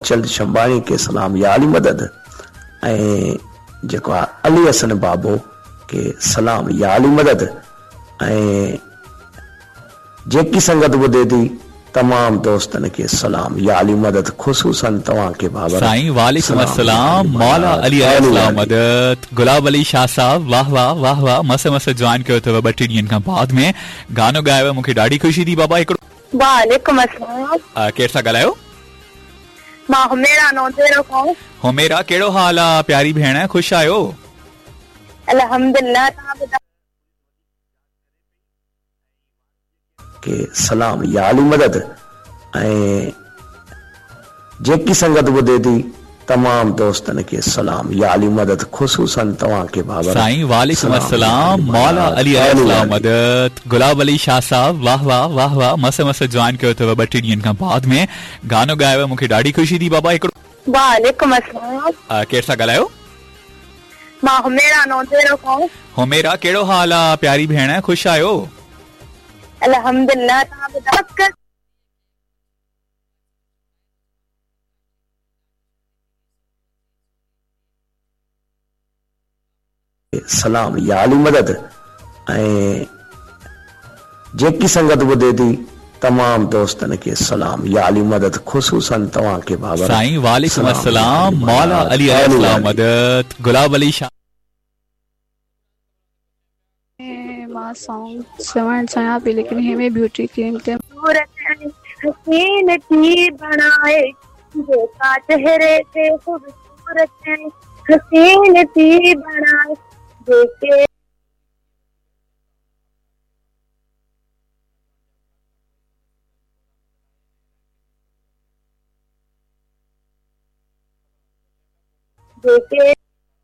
हरचंद शंबाणी के सलाम या अली मदद ऐं जेको आहे अली हसन बाबो के सलाम या अली मदद ऐं जेकी संगत ॿुधे थी तमाम दोस्तन के सलाम या अली मदद ख़ुसूसन तव्हां के बाबर साईं वालेकुम अस्सलाम मौला अली अलैहि मदद गुलाब अली शाह साहब वाह वाह वाह वाह मस मस जॉइन कयो अथव 2-3 ॾींहनि खां बाद में गानो ॻायो मूंखे ॾाढी ख़ुशी थी बाबा हिकिड़ो वालेकुम अस्सलाम केर सां ॻाल्हायो मां हुमेरा नौंदेरो खां हुमेरा कहिड़ो हाल आहे प्यारी भेण ख़ुशि आहियो अल्हम्दुलिल्लाह तव्हां ॿुधायो के सलाम या अली मदद ऐं जेकी संगत ॿुधे थी तमाम दोस्तन के सलाम या अली मदद ख़ुसूसन तव्हां के बाबर साईं वालेकुम अस्सलाम मौला अली अलैहि मदद गुलाब अली शाह साहब वाह वाह वाह वाह मस मस जॉइन कयो अथव 2-3 ॾींहनि खां बाद में गानो ॻायो मूंखे ॾाढी ख़ुशी थी बाबा हिकिड़ो वालेकुम अस्सलाम केर सां ॻाल्हायो मां हुमेरा नौंदेरो खां हुमेरा कहिड़ो हाल आहे प्यारी भेण ख़ुशि आहियो अल्हम्दुलिल्लाह तव्हां ॿुधायो सलाम या अली मदद ऐं जेकी संगत ॿुधे थी तमाम दोस्तन के सलाम या अली मदद ख़ुसूसन तव्हां के बाबर साईं वालेकुम अस्सलाम मौला अली अलैहि मदद गुलाब अली शाह मां सॉन्ग सुणण चाहियां पई लेकिन हिमे ब्यूटी क्रीम ते हसीन थी बनाए जेका चेहरे ते खूबसूरत है हसीन थी बनाए जेके जेके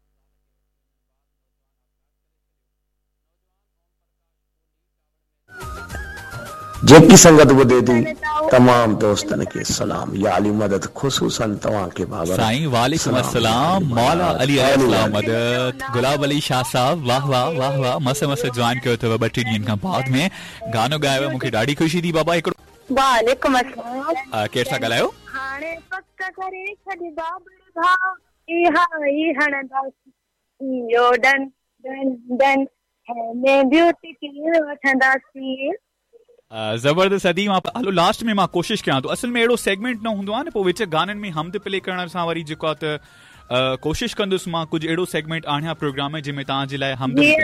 जेकी संगत ॿुधे थी तमाम दोस्तन के सलाम या अली मदद ख़ुसूसन तव्हां के बाबर साईं वालेकुम अस्सलाम मौला अली अलैहि मदद गुलाब अली शाह साहब वाह वाह वाह वाह मस मस जॉइन कयो अथव 2-3 ॾींहनि खां बाद में गानो ॻायो मूंखे ॾाढी ख़ुशी थी बाबा हिकिड़ो वालेकुम अस्सलाम केर सां ॻाल्हायो हाणे पक करे छॾ बाबर भाउ इहा ई हणंदासीं इहो डन डन डन में ब्यूटी क्रीम वठंदासीं ज़बरदस्त अदी मां हलो लास्ट में मां कोशिशि कयां थो असल में अहिड़ो सेगमेंट न हूंदो आहे न पोइ विच गाननि में हमद प्ले करण सां वरी जेको आहे त कोशिशि कंदुसि मां कुझु अहिड़ो सेगमेंट आणियां प्रोग्राम में जंहिंमें तव्हांजे लाइ हमद जी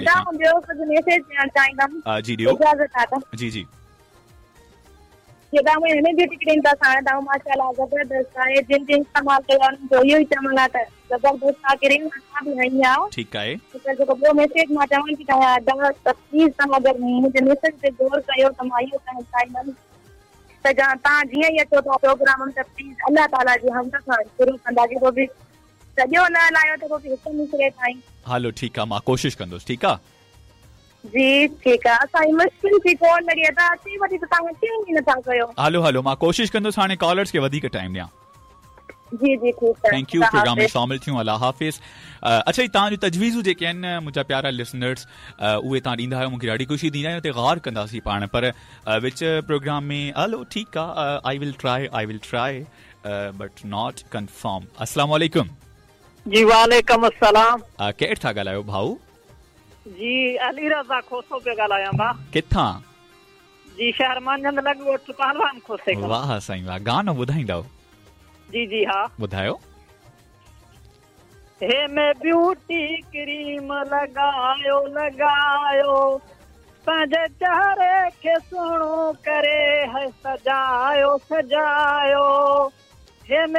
ॾियो जी जी जेका मैं हमें ब्यूटी क्रीम का सारा दाव माशाल्लाह जबरदस्त है जिन जिन इस्तेमाल कयो जो यो चमला त जबरदस्त आ क्रीम का भी है आओ ठीक है तो जो को मैसेज मा चवन की ता दा प्लीज तम अगर मुझे मैसेज पे गौर कयो त मां यो कहण चाहिंदम त जा ता जिए ये तो प्रोग्राम हम प्लीज अल्लाह ताला जी हम सां शुरू कंदा के वो भी सजो न लायो तो भी हिस्सो निकरे ताई हलो ठीक है मां कोशिश कंदुस ठीक है जी ठीक है साईं मुश्किल थी कोन लगी था अची वठी त तव्हां क्यों न था कयो हलो हलो मां कोशिश कंदुसि हाणे कॉलर्स खे वधीक टाइम ॾियां जी जी ठीक है थैंक यू प्रोग्राम में शामिल थियूं अल्लाह हाफ़िज़ अच्छा तव्हां जूं तजवीज़ूं जेके आहिनि मुंहिंजा प्यारा लिसनर्स उहे तव्हां ॾींदा आहियो मूंखे ॾाढी ख़ुशी थींदी आहे ते गौर कंदासीं पाण पर विच प्रोग्राम में हलो ठीकु आहे I will try but not confirm अस्सलाम वालेकुम जी वालेकुम अस्सलाम केरु था ॻाल्हायो भाऊ जी अली रज़ा खोसो पे ॻाल्हायां था किथां जी शहर मंझंद लॻो पहलवान खोसे वाह साईं वाह गानो ॿुधाईंदव जी जी हाँ ॿुधायो हे मैं ब्यूटी क्रीम लगायो पंहिंजे चेहरे खे सुहिणो करे है सजायो हे